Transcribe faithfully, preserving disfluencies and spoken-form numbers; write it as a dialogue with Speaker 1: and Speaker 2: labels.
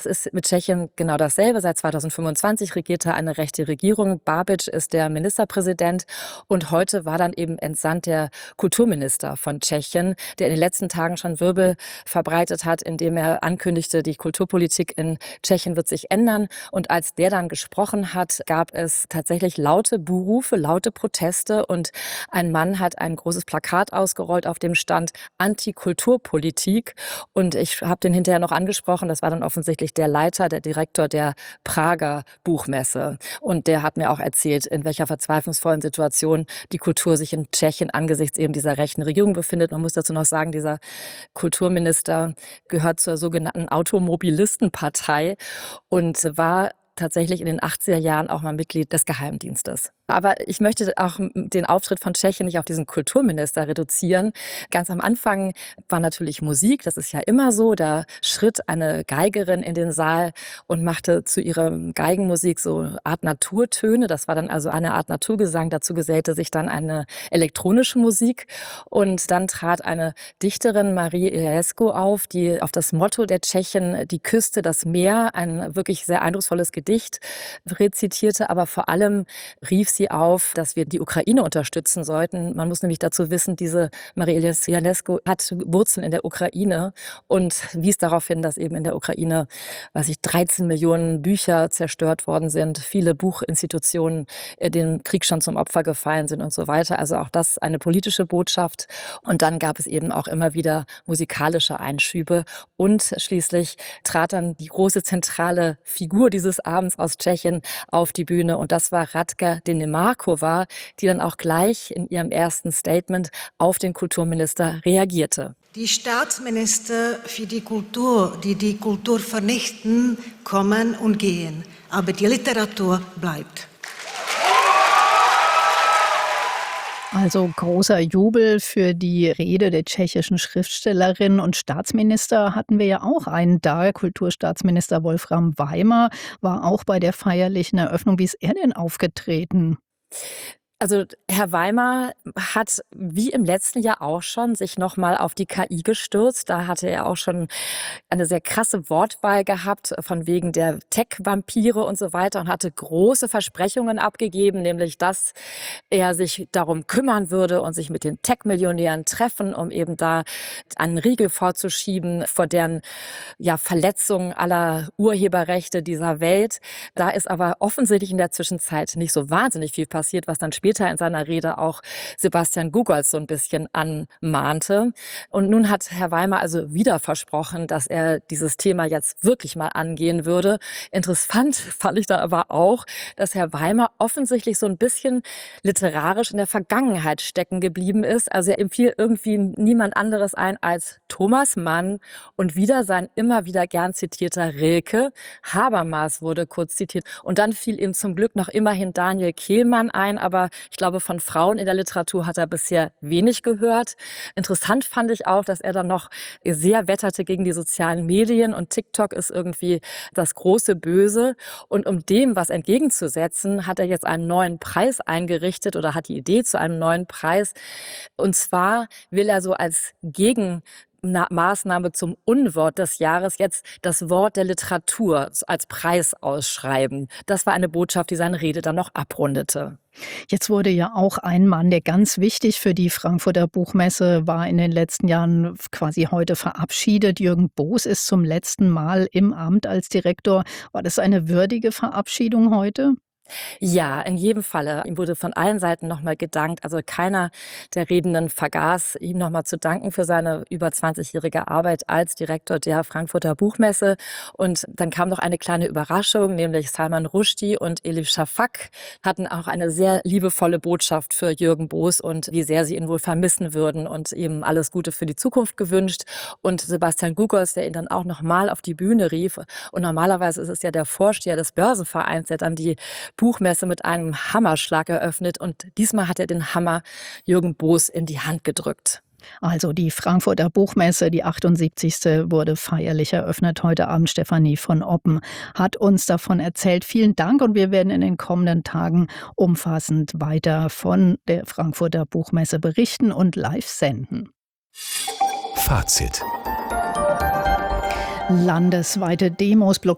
Speaker 1: Es ist mit Tschechien genau dasselbe. Seit zweitausendfünfundzwanzig regiert da eine rechte Regierung. Babiš ist der Ministerpräsident. Und heute war dann eben entsandt der Kulturminister von Tschechien, der in den letzten Tagen schon Wirbel verbreitet hat, indem er ankündigte, die Kulturpolitik in Tschechien wird sich ändern. Und als der dann gesprochen hat, gab es tatsächlich laute Buhrufe, laute Proteste. Und ein Mann hat ein großes Plakat ausgerollt, auf dem stand Antikulturpolitik. Und ich habe den hinterher noch angesprochen. Das war dann offensichtlich der Leiter, der Direktor der Prager Buchmesse. Und der hat mir auch erzählt, in welcher verzweiflungsvollen Situation die Kultur sich in Tschechien angesichts eben dieser rechten Regierung befindet. Man muss dazu noch sagen, dieser Kulturminister gehört zur sogenannten Automobilistenpartei und war tatsächlich in den achtziger Jahren auch mal Mitglied des Geheimdienstes. Aber ich möchte auch den Auftritt von Tschechien nicht auf diesen Kulturminister reduzieren. Ganz am Anfang war natürlich Musik, das ist ja immer so. Da schritt eine Geigerin in den Saal und machte zu ihrer Geigenmusik so eine Art Naturtöne. Das war dann also eine Art Naturgesang. Dazu gesellte sich dann eine elektronische Musik. Und dann trat eine Dichterin, Marie Iliescu, auf, die auf das Motto der Tschechen, die Küste, das Meer, ein wirklich sehr eindrucksvolles Gedicht rezitierte. Aber vor allem rief sie auf, dass wir die Ukraine unterstützen sollten. Man muss nämlich dazu wissen, diese Marie Iliescu hat Wurzeln in der Ukraine und wies darauf hin, dass eben in der Ukraine, weiß ich, dreizehn Millionen Bücher zerstört worden sind, viele Buchinstitutionen dem Krieg schon zum Opfer gefallen sind und so weiter. Also auch das eine politische Botschaft. Und dann gab es eben auch immer wieder musikalische Einschübe. Und schließlich trat dann die große zentrale Figur dieses Abends aus Tschechien auf die Bühne. Und das war Radka Denemarkova, die dann auch gleich in ihrem ersten Statement auf den Kulturminister reagierte.
Speaker 2: Die Staatsminister für die Kultur, die die Kultur vernichten, kommen und gehen. Aber die Literatur bleibt.
Speaker 3: Also großer Jubel für die Rede der tschechischen Schriftstellerin und Staatsminister hatten wir ja auch einen da. Kulturstaatsminister Wolfram Weimer war auch bei der feierlichen Eröffnung. Wie ist er denn aufgetreten?
Speaker 1: Also Herr Weimer hat wie im letzten Jahr auch schon sich nochmal auf die K I gestürzt. Da hatte er auch schon eine sehr krasse Wortwahl gehabt von wegen der Tech-Vampire und so weiter und hatte große Versprechungen abgegeben, nämlich dass er sich darum kümmern würde und sich mit den Tech-Millionären treffen, um eben da einen Riegel vorzuschieben vor deren ja, Verletzung aller Urheberrechte dieser Welt. Da ist aber offensichtlich in der Zwischenzeit nicht so wahnsinnig viel passiert, was dann später in seiner Rede auch Sebastian Gugolz so ein bisschen anmahnte. Und nun hat Herr Weimer also wieder versprochen, dass er dieses Thema jetzt wirklich mal angehen würde. Interessant fand ich dann aber auch, dass Herr Weimer offensichtlich so ein bisschen literarisch in der Vergangenheit stecken geblieben ist. Also ihm fiel irgendwie niemand anderes ein als Thomas Mann und wieder sein immer wieder gern zitierter Rilke. Habermas wurde kurz zitiert. Und dann fiel ihm zum Glück noch immerhin Daniel Kehlmann ein, aber ich glaube, von Frauen in der Literatur hat er bisher wenig gehört. Interessant fand ich auch, dass er dann noch sehr wetterte gegen die sozialen Medien und TikTok ist irgendwie das große Böse. Und um dem was entgegenzusetzen, hat er jetzt einen neuen Preis eingerichtet oder hat die Idee zu einem neuen Preis. Und zwar will er so als Gegen Maßnahme zum Unwort des Jahres jetzt das Wort der Literatur als Preis ausschreiben. Das war eine Botschaft, die seine Rede dann noch abrundete.
Speaker 3: Jetzt wurde ja auch ein Mann, der ganz wichtig für die Frankfurter Buchmesse war, in den letzten Jahren quasi heute verabschiedet. Jürgen Boos ist zum letzten Mal im Amt als Direktor. War das eine würdige Verabschiedung heute?
Speaker 1: Ja, in jedem Falle. Ihm wurde von allen Seiten nochmal gedankt. Also keiner der Redenden vergaß, ihm nochmal zu danken für seine über zwanzigjährige Arbeit als Direktor der Frankfurter Buchmesse. Und dann kam noch eine kleine Überraschung, nämlich Salman Rushdie und Elif Shafak hatten auch eine sehr liebevolle Botschaft für Jürgen Boos und wie sehr sie ihn wohl vermissen würden und ihm alles Gute für die Zukunft gewünscht. Und Sebastian Gugolz, der ihn dann auch nochmal auf die Bühne rief. Und normalerweise ist es ja der Vorsteher des Börsenvereins, der dann die Buchmesse mit einem Hammerschlag eröffnet und diesmal hat er den Hammer Jürgen Boos in die Hand gedrückt.
Speaker 3: Also die Frankfurter Buchmesse, die achtundsiebzigste, wurde feierlich eröffnet heute Abend. Stefanie von Oppen hat uns davon erzählt. Vielen Dank und wir werden in den kommenden Tagen umfassend weiter von der Frankfurter Buchmesse berichten und live senden.
Speaker 4: Fazit.
Speaker 3: Landesweite Demos blockieren